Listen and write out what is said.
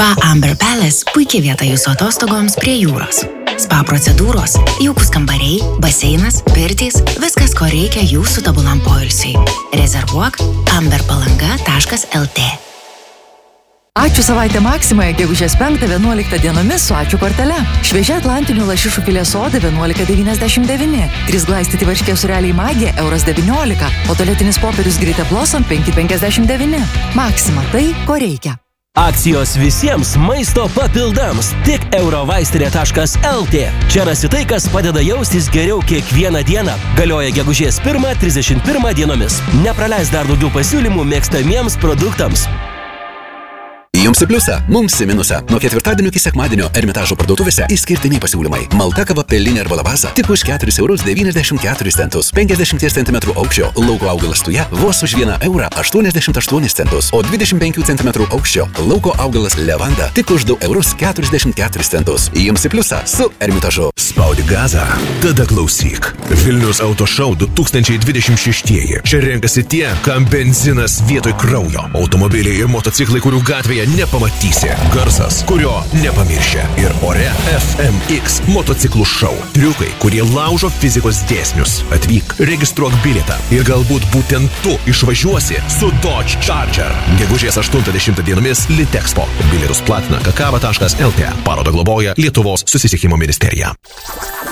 Spa Amber Palace puikia vieta jūsų atostogoms prie jūros. Spa procedūros, jaukus kambariai, baseinas, pirtys, viskas, ko reikia jūsų tobulam poilsiui. Rezervuok amberpalanga.lt. Ačiū savaitę Maksimoje, gegužės 5-11 dienomis su ačiū kortele. Šviežia atlantinių lašišų filė soda 11,99. 3 glaistyti varškė sureliai magija €19, o tualetinis popierius Grite Blossom 5,59. Maksima, tai ko reikia. Akcijos visiems maisto papildams. Tik eurovaistinė.lt. Čia rasi tai, kas padeda jaustis geriau kiekvieną dieną. Galioja gegužės 1-31 dienomis. Nepraleis dar daugiau pasiūlymų mėgstamiems produktams. Jums į pliusą, mums į minusą. Nuo ketvirtadienio iki sekmadienio Ermitažo parduotuvėse išskirtiniai pasiūlymai. Malta kava pelinė arba labasa tik už €4,94. 50 cm aukščio lauko augalas tuja vos už €1,88, o 25 cm aukščio lauko augalas levanda tik už €2,44. Jums į pliusą su Ermitažu. Spaudi gazą, tada klausyk. Vilnius Auto Show 2026. Čia renkasi tie, kam benzinas vietoj kraujo. Automobiliai ir motociklai, kurių gatvėje nepamatysi. Garsas, kurio nepamiršia. Ir ore FMX motociklų šou. Triukai, kurie laužo fizikos dėsnius. Atvyk, registruok bilietą. Ir galbūt būtent tu išvažiuosi su Dodge Charger. Gegužės 8-10 dienomis Litexpo. Bilietus platina kakava.lt. Parodą globoja Lietuvos susisiekimo ministerija.